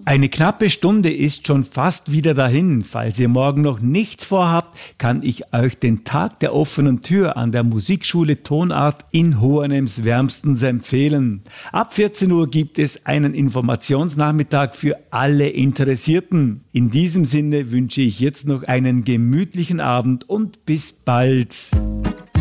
Eine knappe Stunde ist schon fast wieder dahin. Falls ihr morgen noch nichts vorhabt, kann ich euch den Tag der offenen Tür an der Musikschule Tonart in Hohenems wärmstens empfehlen. Ab 14 Uhr gibt es einen Informationsnachmittag für alle Interessierten. In diesem Sinne wünsche ich jetzt noch einen gemütlichen Abend und bis bald.